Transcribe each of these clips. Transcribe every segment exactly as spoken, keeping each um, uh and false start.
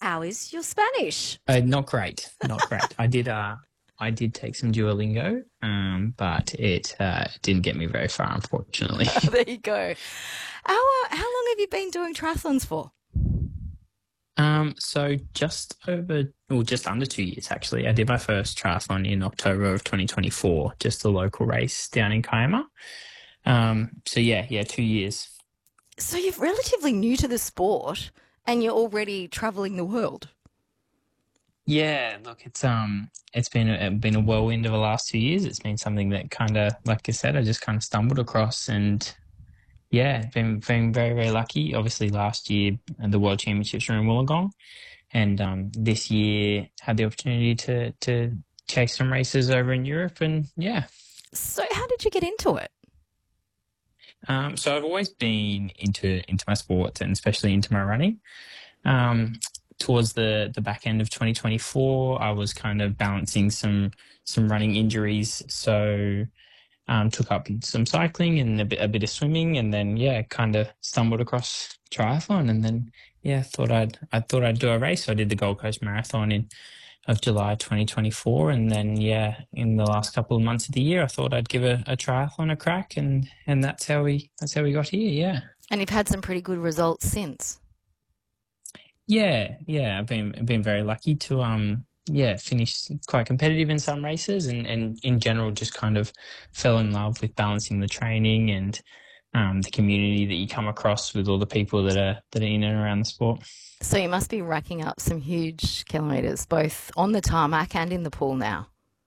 how is your Spanish? Uh, not great, not great. I did uh, I did take some Duolingo, um, but it uh, didn't get me very far, unfortunately. There you go. How, uh, how long have you been doing triathlons for? Um, so just over, well, just under two years actually. I did my first triathlon in October of twenty twenty-four, just a local race down in Kiama. Um, so yeah, yeah, two years. So you're relatively new to the sport and you're already travelling the world. Yeah, look, it's um, it's been a, been a whirlwind of the last two years. It's been something that kind of, like I said, I just kind of stumbled across, and yeah, been been very very lucky. Obviously, last year uh, the World Championships were in Wollongong, and um, this year had the opportunity to to chase some races over in Europe, and yeah. So how did you get into it? Um, so I've always been into into my sports and especially into my running. Um, towards the the back end of twenty twenty-four, I was kind of balancing some some running injuries, so um, took up some cycling and a bit a bit of swimming, and then yeah, kind of stumbled across triathlon, and then yeah, thought I'd I thought I'd do a race. So I did the Gold Coast Marathon in of July twenty twenty-four, and then yeah, in the last couple of months of the year, I thought I'd give a, a triathlon a crack, and and that's how we that's how we got here. Yeah. And you've had some pretty good results since. Yeah, yeah, I've been I've been very lucky to um yeah finish quite competitive in some races, and and in general just kind of fell in love with balancing the training and um the community that you come across with all the people that are that are in and around the sport. So you must be racking up some huge kilometres, both on the tarmac and in the pool now.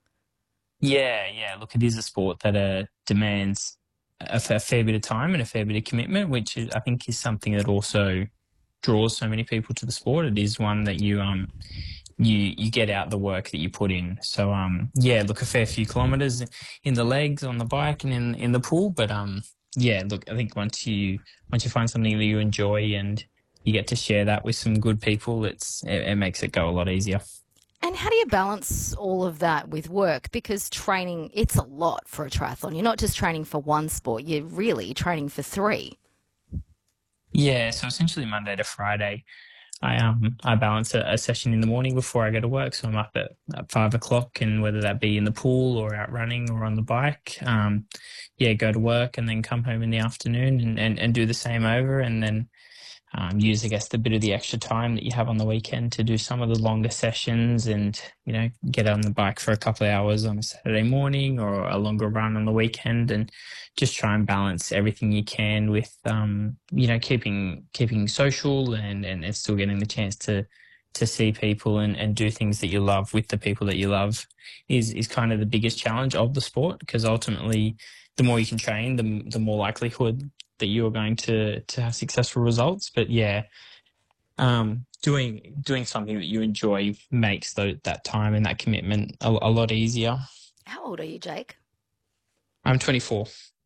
Yeah, yeah. Look, it is a sport that uh, demands a, f- a fair bit of time and a fair bit of commitment, which is, I think is something that also draws so many people to the sport. It is one that you um you you get out the work that you put in. So um yeah, look, a fair few kilometres in the legs, on the bike, and in in the pool. But um yeah, look, I think once you once you find something that you enjoy and you get to share that with some good people, it's it, it makes it go a lot easier. And how do you balance all of that with work? Because training, it's a lot for a triathlon. You're not just training for one sport, you're really training for three. Yeah, so essentially Monday to Friday, I um I balance a, a session in the morning before I go to work. So I'm up at, at five o'clock, and whether that be in the pool or out running or on the bike, um, yeah, go to work and then come home in the afternoon and, and, and do the same over, and then um, use, I guess, the bit of the extra time that you have on the weekend to do some of the longer sessions, and, you know, get on the bike for a couple of hours on a Saturday morning or a longer run on the weekend, and just try and balance everything you can with, um, you know, keeping keeping social and, and, and still getting the chance to to see people and, and do things that you love with the people that you love is is kind of the biggest challenge of the sport, because ultimately the more you can train, the the more likelihood that you're going to to have successful results. But yeah, um, doing doing something that you enjoy makes the, that time and that commitment a, a lot easier. How old are you, Jake? I'm twenty-four.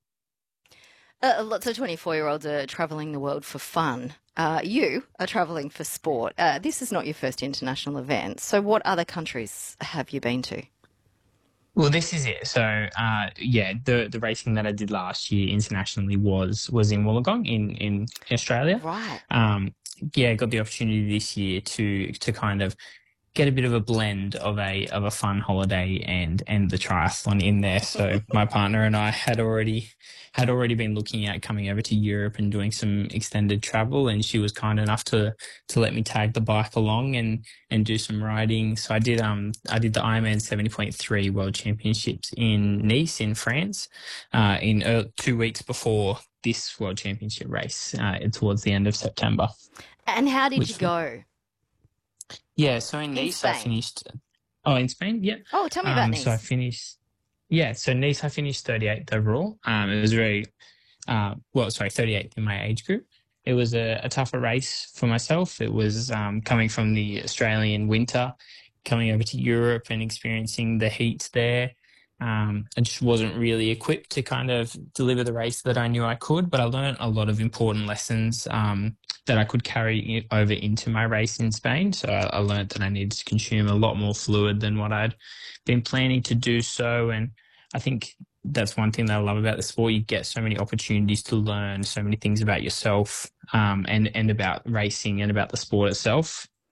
Uh, lots of twenty-four-year-olds are travelling the world for fun. Uh, you are travelling for sport. Uh, this is not your first international event. So what other countries have you been to? Well, this is it. So, uh, yeah, the the racing that I did last year internationally was was in Wollongong in in Australia. Right. Um, yeah, got the opportunity this year to to kind of get a bit of a blend of a of a fun holiday and and the triathlon in there. So my partner and I had already had already been looking at coming over to Europe and doing some extended travel, and she was kind enough to to let me tag the bike along and and do some riding. So I did um I did the Ironman seventy point three World Championships in Nice in France, uh, in uh, two weeks before this World Championship race, uh, towards the end of September. And how did Which, you go? Yeah, so in, In Nice Spain? I finished. Oh, in Spain, yeah. Oh, tell me about Um, Nice. so I finished. Yeah, so Nice I finished thirty-eighth overall. Um, it was very, uh, well, sorry, thirty-eighth in my age group. It was a, a tougher race for myself. It was um, coming from the Australian winter, coming over to Europe and experiencing the heat there. Um, I just wasn't really equipped to kind of deliver the race that I knew I could, but I learned a lot of important lessons um, that I could carry i- over into my race in Spain. So I, I learned that I needed to consume a lot more fluid than what I'd been planning to do so. And I think that's one thing that I love about the sport. You get so many opportunities to learn so many things about yourself, um, and, and about racing and about the sport itself.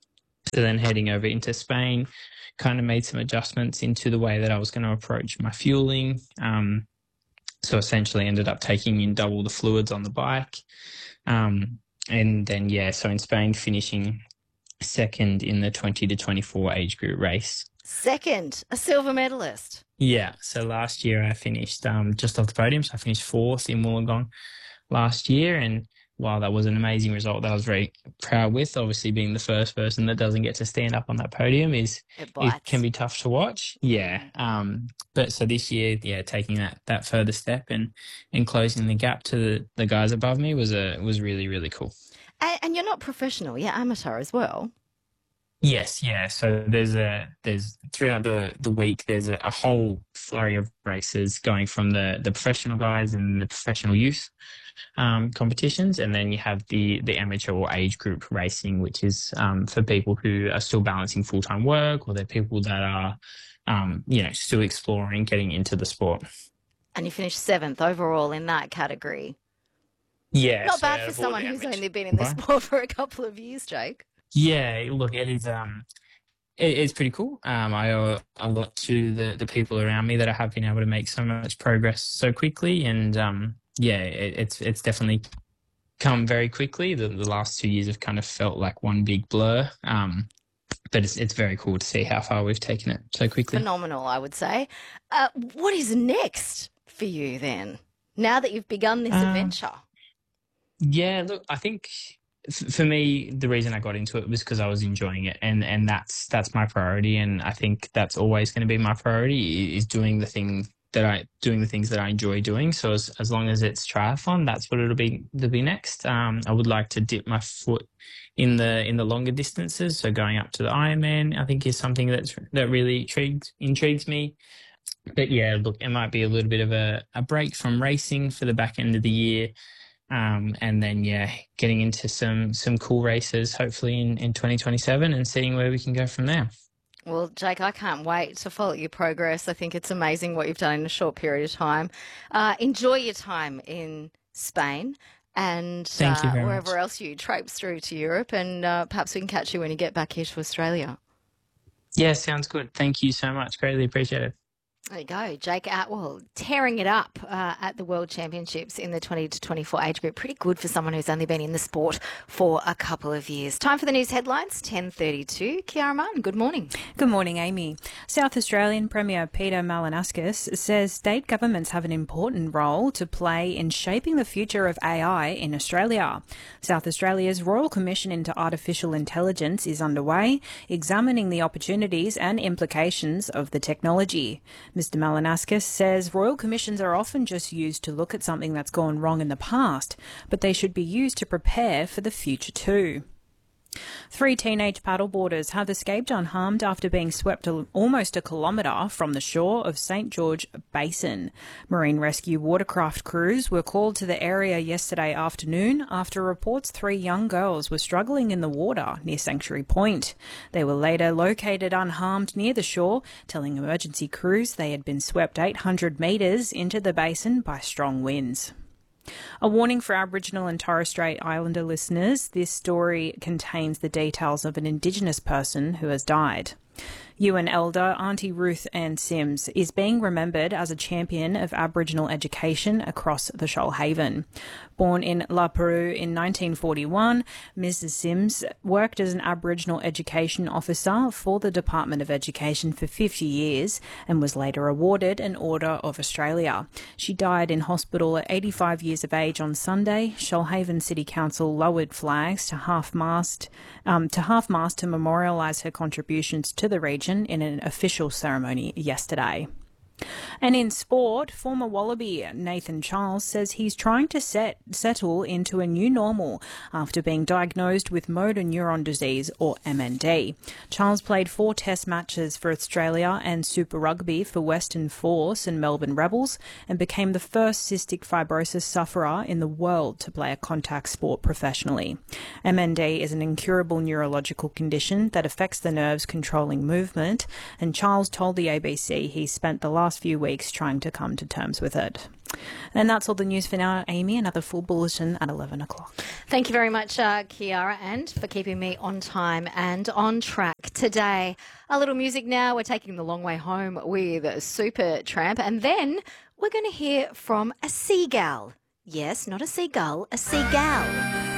So then heading over into Spain, kind of made some adjustments into the way that I was going to approach my fueling. Um, so essentially ended up taking in double the fluids on the bike. Um, and then, yeah, so in Spain, finishing second in the twenty to twenty-four age group race. Second, a silver medalist. Yeah, so last year I finished um, just off the podium. So I finished fourth in Wollongong last year. And while that was an amazing result that I was very proud with, obviously being the first person that doesn't get to stand up on that podium is It it bites. can be tough to watch. Yeah. Um, but so this year, yeah, taking that that further step and and closing the gap to the, the guys above me was a was really, really cool. And, and you're not professional, you're amateur as well. Yes, yeah. So there's a there's throughout the, the week there's a, a whole flurry of races going from the, the professional guys and the professional youth um, competitions, and then you have the the amateur or age group racing, which is um, for people who are still balancing full time work, or they're people that are um, you know still exploring getting into the sport. And you finished seventh overall in that category. Yeah, Not so bad for of all someone the who's amateur- only been in the Right. sport for a couple of years, Jake. Yeah, look, it is. Um, it, it's pretty cool. Um, I owe a lot to the the people around me that I have been able to make so much progress so quickly, and um, yeah, it, it's it's definitely come very quickly. The, the last two years have kind of felt like one big blur. Um, but it's it's very cool to see how far we've taken it so quickly. Phenomenal, I would say. Uh, what is next for you then, now that you've begun this Um, adventure? Yeah, look, I think f- for me, the reason I got into it was because I was enjoying it, and and that's that's my priority, and I think that's always going to be my priority i- is doing the thing that I doing the things that I enjoy doing. So as as long as it's triathlon, that's what it'll be. It'll be next. Um, I would like to dip my foot in the in the longer distances, so going up to the Ironman, I think is something that's that really intrigues intrigues me. But yeah, look, it might be a little bit of a, a break from racing for the back end of the year. Um, and then, yeah, getting into some some cool races, hopefully in, in twenty twenty-seven, and seeing where we can go from there. Well, Jake, I can't wait to follow your progress. I think it's amazing what you've done in a short period of time. Uh, enjoy your time in Spain and Thank you uh, very wherever much. else you traipse through to Europe, and uh, perhaps we can catch you when you get back here to Australia. Yeah, sounds good. Thank you so much. Greatly appreciate it. There you go, Jake Atwell tearing it up uh, at the World Championships in the twenty to twenty-four age group. Pretty good for someone who's only been in the sport for a couple of years. Time for the news headlines, ten thirty-two. Kiara Martin, good morning. Good morning, Amy. South Australian Premier Peter Malinauskas says state governments have an important role to play in shaping the future of A I in Australia. South Australia's Royal Commission into Artificial Intelligence is underway, examining the opportunities and implications of the technology. Mister Malinauskas says Royal Commissions are often just used to look at something that's gone wrong in the past, but they should be used to prepare for the future too. Three teenage paddleboarders have escaped unharmed after being swept a, almost a kilometre from the shore of Saint George Basin. Marine rescue watercraft crews were called to the area yesterday afternoon after reports three young girls were struggling in the water near Sanctuary Point. They were later located unharmed near the shore, telling emergency crews they had been swept eight hundred metres into the basin by strong winds. A warning for Aboriginal and Torres Strait Islander listeners, this story contains the details of an Indigenous person who has died. Yuin elder Auntie Ruth Ann Sims is being remembered as a champion of Aboriginal education across the Shoalhaven. Born in La Perouse in nineteen forty-one, Missus Sims worked as an Aboriginal education officer for the Department of Education for fifty years and was later awarded an Order of Australia. She died in hospital at eighty-five years of age on Sunday. Shoalhaven City Council lowered flags to half-mast um, to half-mast to memorialise her contributions to the region in an official ceremony yesterday. And in sport, former Wallaby Nathan Charles says he's trying to set, settle into a new normal after being diagnosed with motor neuron disease, or M N D. Charles played four test matches for Australia and Super Rugby for Western Force and Melbourne Rebels and became the first cystic fibrosis sufferer in the world to play a contact sport professionally. M N D is an incurable neurological condition that affects the nerves controlling movement, and Charles told the A B C he spent the last last few weeks trying to come to terms with it. And that's all the news for now, Amy. Another full bulletin at eleven o'clock. Thank you very much, uh, Kiara, and for keeping me on time and on track today. A little music now. We're taking the long way home with Super Tramp, and then we're going to hear from a seagull. Yes, not a seagull, a seagull.